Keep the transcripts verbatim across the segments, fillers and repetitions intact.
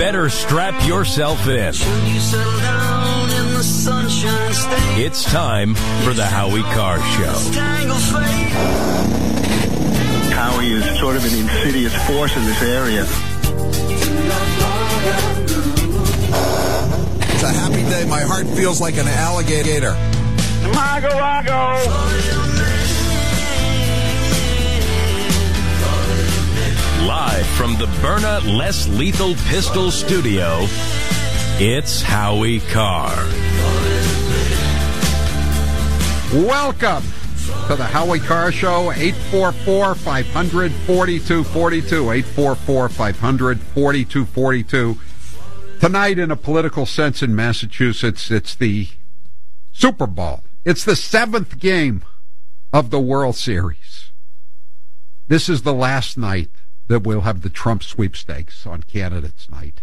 better strap yourself in. It's time for the Howie Carr Show. Howie is sort of an insidious force in this area. It's a happy day. My heart feels like an alligator. Mago, Mago. Live from the Byrna Less Lethal Pistol Studio, it's Howie Carr. Welcome to the Howie Carr Show, eight four four, five hundred, forty-two forty-two, eight four four, five hundred, forty-two forty-two. Tonight, in a political sense in Massachusetts, it's the Super Bowl. It's the seventh game of the World Series. This is the last night that we'll have the Trump sweepstakes on candidates night.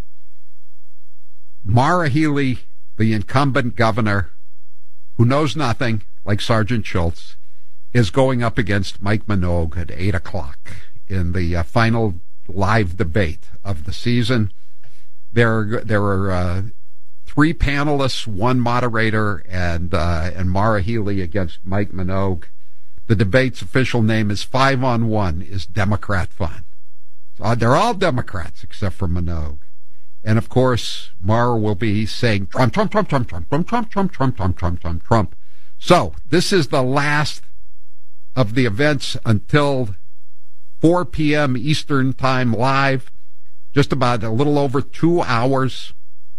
Maura Healey, the incumbent governor, who knows nothing, like Sergeant Schultz, is going up against Mike Minogue at eight o'clock in the uh, final live debate of the season. There, there are uh, three panelists, one moderator, and uh, and Maura Healey against Mike Minogue. The debate's official name is Five on One is Democrat Fun. So they're all Democrats except for Minogue. And, of course, Maura will be saying Trump, Trump, Trump, Trump, Trump, Trump, Trump, Trump, Trump, Trump, Trump, Trump, Trump. So this is the last of the events until four p.m. Eastern Time live. Just about a little over two hours.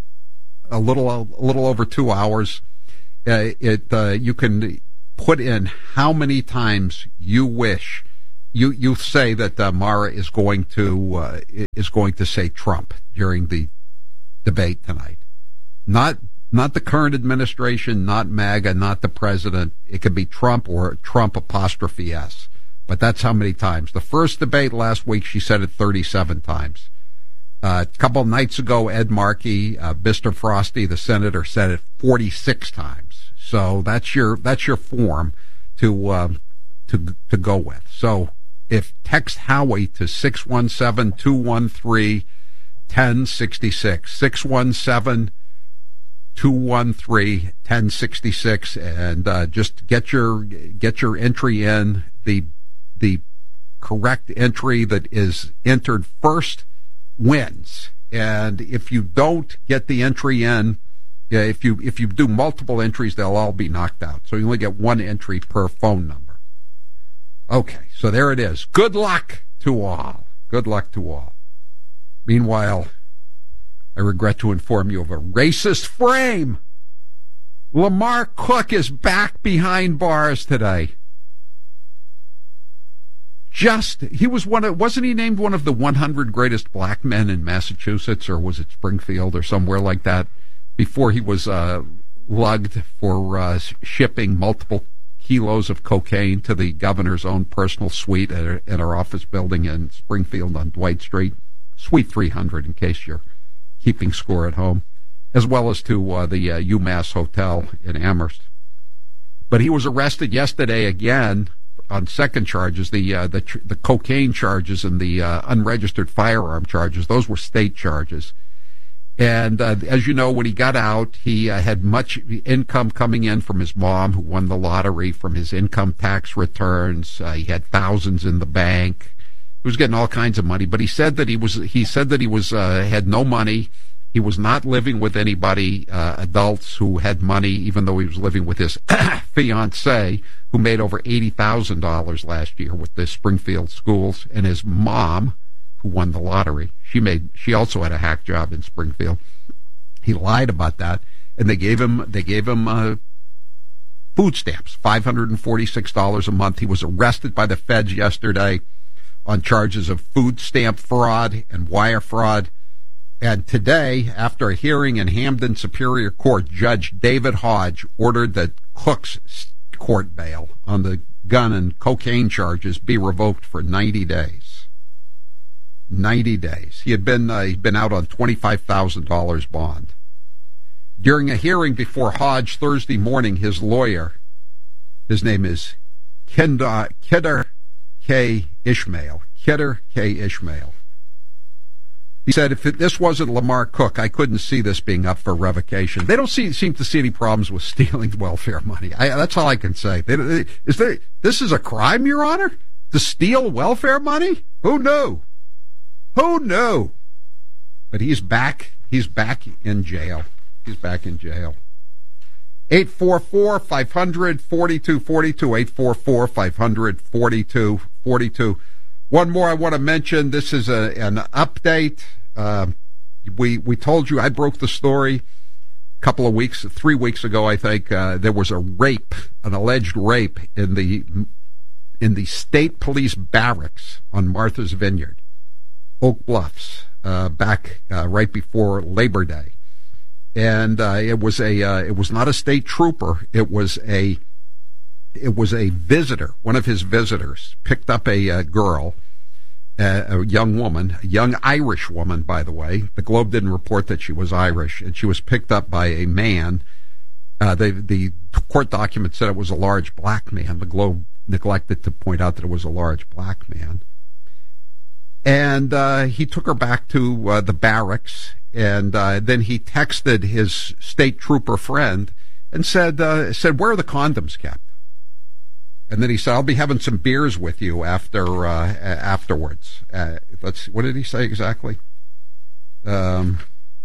A little, a little over two hours. Uh, it uh, you can put in how many times you wish. You you say that uh, Maura is going to uh, is going to say Trump during the debate tonight. Not not the current administration, not MAGA, not the president. It could be Trump or Trump apostrophe S. But that's how many times. The first debate last week, she said it thirty-seven times. Uh, a couple of nights ago, Ed Markey, uh, Mister Frosty, the senator, said it forty-six times. So that's your that's your form to um, to to go with. So. If text Howie to six one seven, two one three, one oh six six, six one seven, two one three, one oh six six, and uh, just get your get your entry in. The the correct entry that is entered first wins. And if you don't get the entry in, if you if you do multiple entries, they'll all be knocked out. So you only get one entry per phone number. Okay, so there it is. Good luck to all. Good luck to all. Meanwhile, I regret to inform you of a racist frame. Lamar Cook is back behind bars today. Just, he was one of, wasn't he named one of the one hundred greatest black men in Massachusetts, or was it Springfield or somewhere like that, before he was uh, lugged for uh, shipping multiple kilos of cocaine to the governor's own personal suite at, at our office building in Springfield on Dwight Street, Suite three hundred, in case you're keeping score at home, as well as to uh, the uh, UMass Hotel in Amherst. But he was arrested yesterday again on second charges, the uh, the the cocaine charges and the uh, unregistered firearm charges. Those were state charges. And uh, as you know, when he got out, he uh, had much income coming in from his mom, who won the lottery, from his income tax returns. Uh, he had thousands in the bank. He was getting all kinds of money. But he said that he was he said that he was uh, had no money. He was not living with anybody, uh, adults who had money, even though he was living with his fiancée, who made over eighty thousand dollars last year with the Springfield schools, and his mom, who won the lottery. She made. She also had a hack job in Springfield. He lied about that, and they gave him. They gave him uh, food stamps, five hundred and forty-six dollars a month. He was arrested by the feds yesterday on charges of food stamp fraud and wire fraud. And today, after a hearing in Hamden Superior Court, Judge David Hodge ordered that Cook's court bail on the gun and cocaine charges be revoked for ninety days. ninety days. He had been uh, he'd been out on twenty-five thousand dollars bond. During a hearing before Hodge Thursday morning, his lawyer, his name is Kenda, Kidder K. Ishmael, Kidder K. Ishmael, He said, if it, this wasn't Lamar Cook, I couldn't see this being up for revocation. They don't see, seem to see any problems with stealing welfare money. I, that's all I can say. They, they, is there, this is a crime, Your Honor? To steal welfare money? Who knew? Who knew? But he's back. He's back in jail. He's back in jail. eight four four, five hundred, forty-two forty-two, eight four four, five hundred, forty-two forty-two. One more I want to mention. This is a, an update. Uh, we we told you, I broke the story a couple of weeks, three weeks ago, I think. Uh, there was a rape, an alleged rape in the in the state police barracks on Martha's Vineyard, Oak Bluffs, uh, back uh, right before Labor Day, and uh, it was a uh, it was not a state trooper. It was a It was a visitor. One of his visitors picked up a, a girl, a, a young woman, a young Irish woman, by the way. The Globe didn't report that she was Irish, and she was picked up by a man. Uh, the, the court document said it was a large black man. The Globe neglected to point out that it was a large black man. And uh, he took her back to uh, the barracks, and uh, then he texted his state trooper friend and said, uh, said, "Where are the condoms kept?" And then he said, "I'll be having some beers with you after uh, afterwards." Uh, let's. What did he say exactly? Um,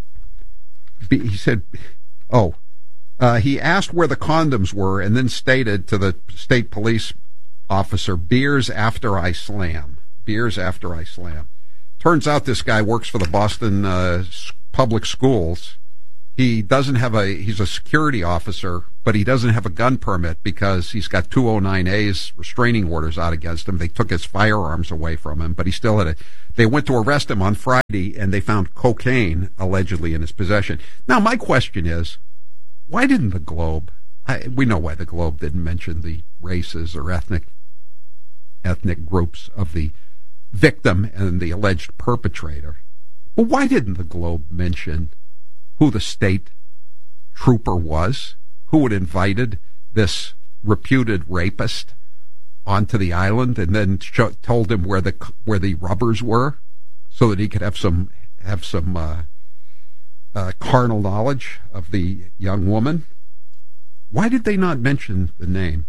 he said, "Oh, uh, he asked where the condoms were, and then stated to the state police officer, 'Beers after I slam. Beers after I slam.'" Turns out this guy works for the Boston uh, Public Schools. He doesn't have a, he's a security officer, but he doesn't have a gun permit because he's got two oh nine A's restraining orders out against him. They took his firearms away from him, but he still had a, they went to arrest him on Friday and they found cocaine allegedly in his possession. Now, my question is, why didn't the Globe, I, we know why the Globe didn't mention the races or ethnic, ethnic groups of the victim and the alleged perpetrator. But why didn't the Globe mention who the state trooper was, who had invited this reputed rapist onto the island, and then sh- told him where the where the rubbers were, so that he could have some have some uh, uh, carnal knowledge of the young woman? Why did they not mention the name?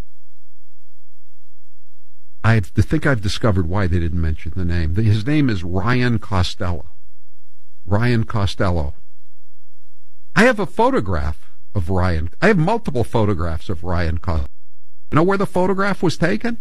I think I've discovered why they didn't mention the name. His name is Ryan Costello. Ryan Costello. I have a photograph of Ryan. I have multiple photographs of Ryan Costello. You know where the photograph was taken? It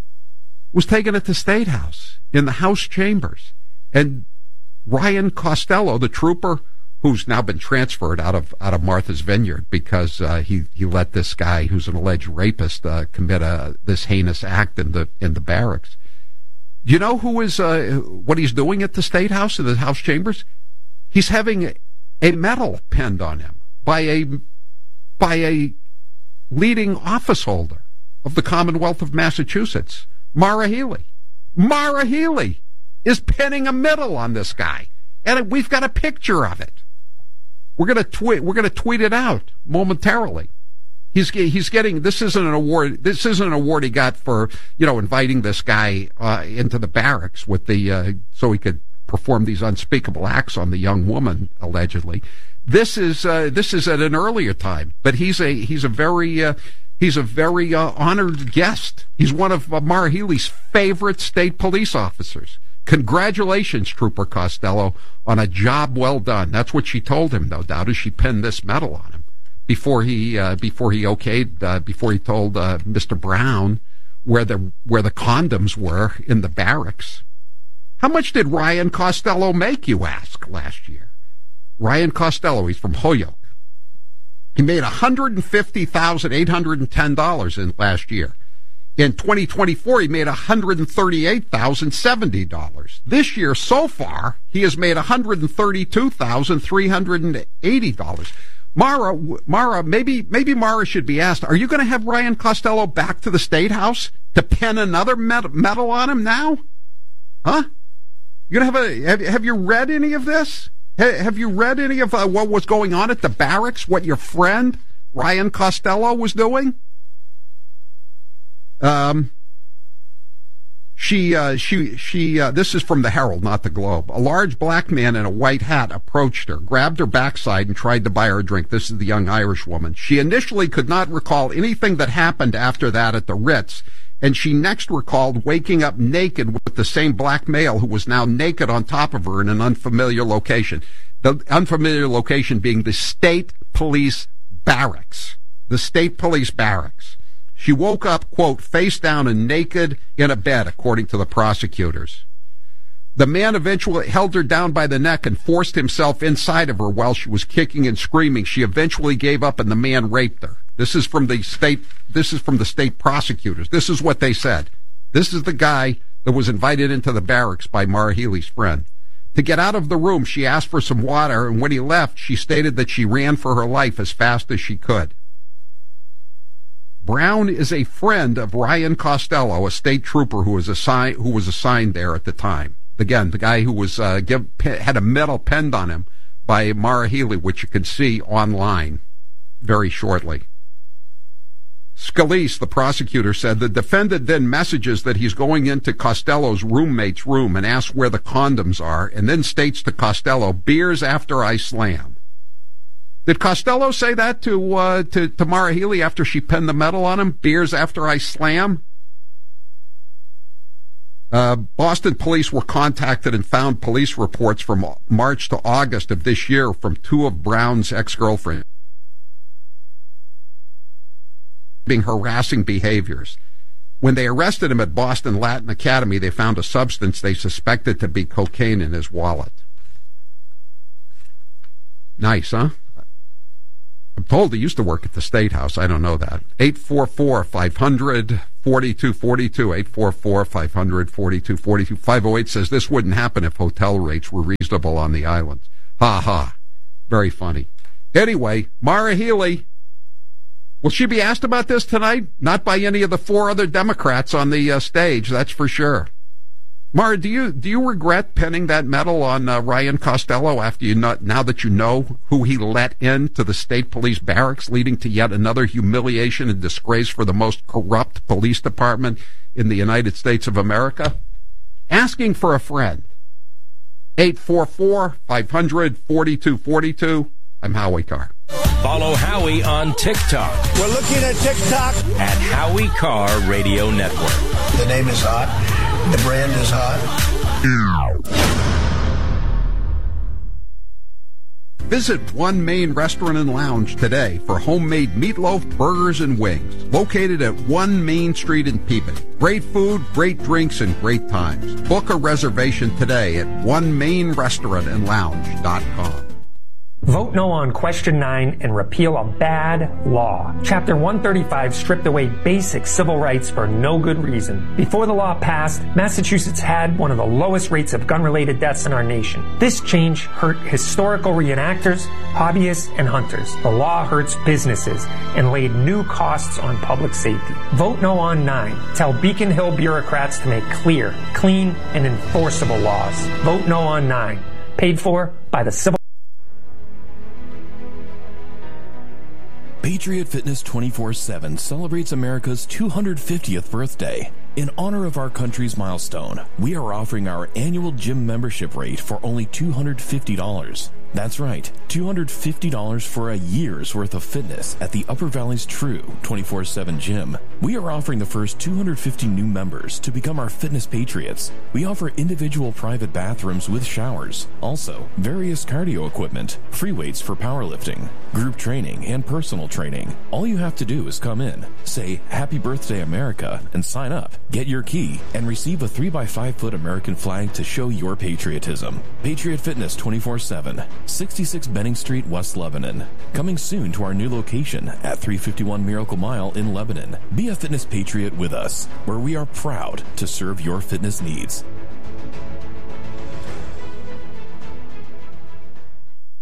was taken at the State House, in the House chambers. And Ryan Costello, the trooper who's now been transferred out of out of Martha's Vineyard because uh, he he let this guy who's an alleged rapist uh, commit a, this heinous act in the in the barracks. Do you know who is uh, what he's doing at the State House, in the House chambers? He's having a medal pinned on him by a by a leading office holder of the Commonwealth of Massachusetts, Maura Healey. Maura Healey is pinning a medal on this guy, and we've got a picture of it. We're gonna tweet. We're gonna tweet it out momentarily. He's he's getting. This isn't an award. This isn't an award he got for you know inviting this guy uh, into the barracks with the uh, so he could perform these unspeakable acts on the young woman, allegedly. This is uh, this is at an earlier time, but he's a he's a very uh, he's a very uh, honored guest. He's one of uh, Maura Healey's favorite state police officers. Congratulations, Trooper Costello, on a job well done. That's what she told him, no doubt, as she pinned this medal on him before he uh, before he okayed uh, before he told uh, Mister Brown where the where the condoms were in the barracks. How much did Ryan Costello make, you ask, last year? Ryan Costello, he's from Holyoke. He made one hundred fifty thousand eight hundred ten dollars in last year. In twenty twenty-four, he made one hundred thirty-eight thousand seventy dollars. This year, so far, he has made one hundred thirty-two thousand three hundred eighty dollars. Maura, Maura, maybe, maybe Maura should be asked, are you going to have Ryan Costello back to the State House to pin another med- medal on him now? Huh? You gonna have a? Have, have you read any of this? Ha, have you read any of uh, what was going on at the barracks? What your friend Ryan Costello was doing? Um, She, uh, she, she, uh, this is from the Herald, not the Globe. A large black man in a white hat approached her, grabbed her backside, and tried to buy her a drink. This is the young Irish woman. She initially could not recall anything that happened after that at the Ritz, and she next recalled waking up naked with the same black male who was now naked on top of her in an unfamiliar location. The unfamiliar location being the state police barracks. The state police barracks. She woke up, quote, face down and naked in a bed, according to the prosecutors. The man eventually held her down by the neck and forced himself inside of her while she was kicking and screaming. She eventually gave up and the man raped her. This is from the state, this is from the state prosecutors. This is what they said. This is the guy that was invited into the barracks by Maura Healey's friend. To get out of the room, she asked for some water, and when he left, she stated that she ran for her life as fast as she could. Brown is a friend of Ryan Costello, a state trooper who was assigned who was assigned there at the time. Again, the guy who was uh, give, had a medal pinned on him by Maura Healey, which you can see online very shortly. Scalise, the prosecutor, said the defendant then messages that he's going into Costello's roommate's room and asks where the condoms are, and then states to Costello, "Beers after I slam." Did Costello say that to, uh, to, to Maura Healey after she pinned the medal on him? Beers after I slam? Uh, Boston police were contacted and found police reports from March to August of this year from two of Brown's ex-girlfriends being harassing behaviors. When they arrested him at Boston Latin Academy, they found a substance they suspected to be cocaine in his wallet. Nice, huh? I'm told he used to work at the State House. I don't know that. eight four four, five hundred, forty-two forty-two, eight four four, five hundred, forty-two forty-two. five oh eight says this wouldn't happen if hotel rates were reasonable on the islands. Ha ha. Very funny. Anyway, Maura Healey, will she be asked about this tonight? Not by any of the four other Democrats on the uh, stage, that's for sure. Maura, do you do you regret pinning that medal on uh, Ryan Costello after you not, now that you know who he let into the state police barracks, leading to yet another humiliation and disgrace for the most corrupt police department in the United States of America? Asking for a friend. eight four four, five hundred, forty-two forty-two. I'm Howie Carr. Follow Howie on TikTok. We're looking at TikTok. At Howie Carr Radio Network. The name is hot. The brand is hot. Visit One Main Restaurant and Lounge today for homemade meatloaf, burgers, and wings. Located at One Main Street in Peabody. Great food, great drinks, and great times. Book a reservation today at one main restaurant and lounge dot com. Vote no on Question nine and repeal a bad law. Chapter one thirty-five stripped away basic civil rights for no good reason. Before the law passed, Massachusetts had one of the lowest rates of gun-related deaths in our nation. This change hurt historical reenactors, hobbyists, and hunters. The law hurts businesses and laid new costs on public safety. Vote no on nine. Tell Beacon Hill bureaucrats to make clear, clean, and enforceable laws. Vote no on nine. Paid for by the Civil Patriot Fitness twenty-four seven celebrates America's two hundred fiftieth birthday. In honor of our country's milestone, we are offering our annual gym membership rate for only two hundred fifty dollars. That's right, two hundred fifty dollars for a year's worth of fitness at the Upper Valley's true twenty-four seven gym. We are offering the first two hundred fifty new members to become our fitness patriots. We offer individual private bathrooms with showers, also various cardio equipment, free weights for powerlifting, group training, and personal training. All you have to do is come in, say Happy Birthday America, and sign up. Get your key and receive a three by five foot American flag to show your patriotism. Patriot Fitness twenty-four seven. sixty-six Benning Street, West Lebanon. Coming soon to our new location at three fifty-one Miracle Mile in Lebanon. Be a fitness patriot with us, where we are proud to serve your fitness needs.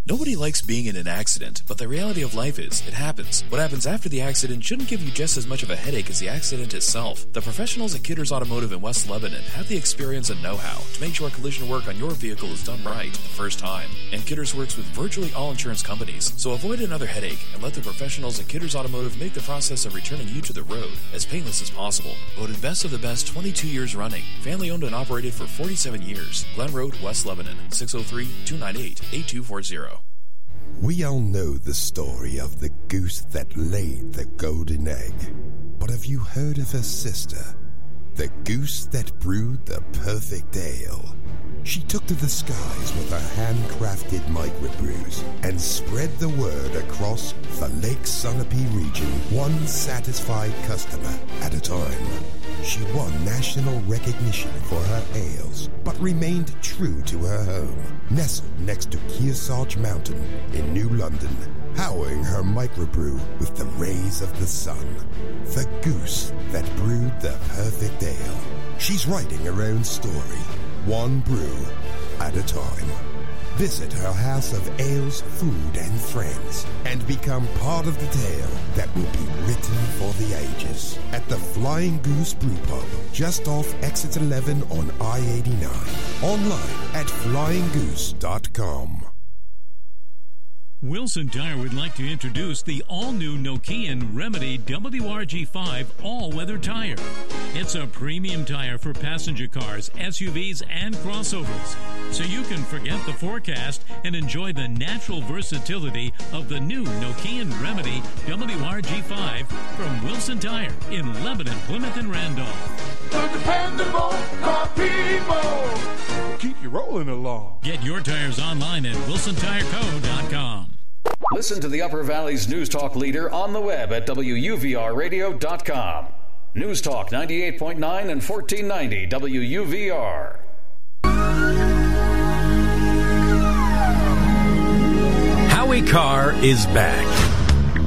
Nobody likes being in an accident, but the reality of life is, it happens. What happens after the accident shouldn't give you just as much of a headache as the accident itself. The professionals at Kidders Automotive in West Lebanon have the experience and know-how to make sure collision work on your vehicle is done right the first time. And Kidders works with virtually all insurance companies, so avoid another headache and let the professionals at Kidders Automotive make the process of returning you to the road as painless as possible. Voted best of the best twenty-two years running. Family owned and operated for forty-seven years. Glen Road, West Lebanon, six oh three, two nine eight, eight two four zero. We all know the story of the goose that laid the golden egg. But have you heard of her sister? The goose that brewed the perfect ale. She took to the skies with her handcrafted microbrews and spread the word across the Lake Sunapee region, one satisfied customer at a time. She won national recognition for her ales, but remained true to her home, nestled next to Kearsarge Mountain in New London, powering her microbrew with the rays of the sun. The goose that brewed the perfect ale. She's writing her own story, one brew at a time. Visit her house of ales, food, and friends, and become part of the tale that will be written for the ages at the Flying Goose Brew Pub, just off Exit eleven on I eighty-nine. Online at flying goose dot com. Wilson Tire would like to introduce the all-new Nokian Remedy W R G five all-weather tire. It's a premium tire for passenger cars, S U Vs, and crossovers, so you can forget the forecast and enjoy the natural versatility of the new Nokian Remedy W R G five from Wilson Tire in Lebanon, Plymouth, and Randolph. The dependable car people. Keep you rolling along. Get your tires online at wilson tire co dot com. Listen to the Upper Valley's News Talk leader on the web at W U V R radio dot com. News Talk ninety-eight point nine and fourteen ninety W U V R. Howie Carr is back.